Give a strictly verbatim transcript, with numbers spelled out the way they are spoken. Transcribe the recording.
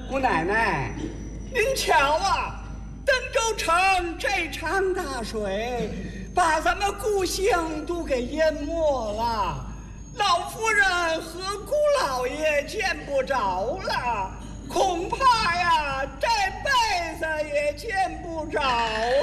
姑奶奶，您瞧啊，登州城这场大水，把咱们故乡都给淹没了，老夫人和姑老爷见不着了，恐怕呀这辈子也见不着